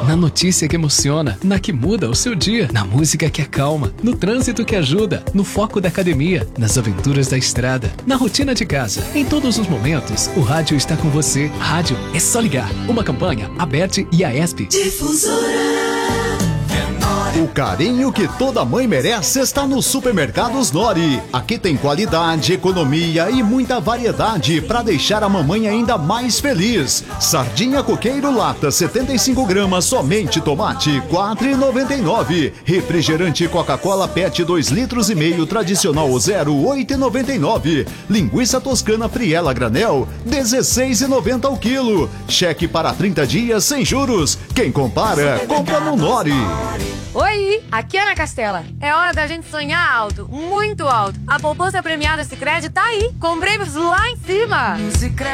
Na notícia que emociona, na que muda o seu dia, na música que acalma, no trânsito que ajuda, no foco da academia, nas aventuras da estrada, na rotina de casa. Em todos os momentos, o rádio está com você. Rádio é só ligar. Uma campanha, Aberte e Aesp. Difusora. O carinho que toda mãe merece está nos supermercados Nori. Aqui tem qualidade, economia e muita variedade para deixar a mamãe ainda mais feliz. Sardinha coqueiro lata 75 gramas, somente tomate, R$ 4,99. Refrigerante Coca-Cola PET 2,5 litros tradicional 0, R$ 8,99. Linguiça toscana Friela granel, R$ 16,90 ao quilo. Cheque para 30 dias sem juros. Quem compara, compra no Nori. Oi, aqui é Ana Castela. É hora da gente sonhar alto, muito alto. A poupança premiada Sicredi tá aí, com prêmios lá em cima.